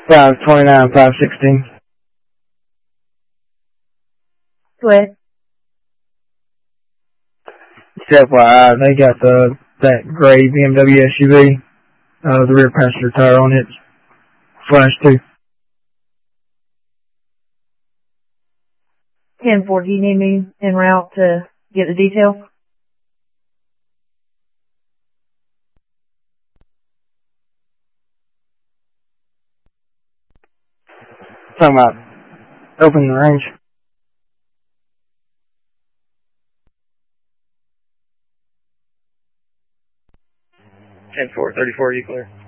529, 516. Go ahead. Just FYI, they got that gray BMW SUV, the rear passenger tire on it, flashed too. 10-4, do you need me en route to get the details? Talking about opening the range. 10-4, 34, you clear?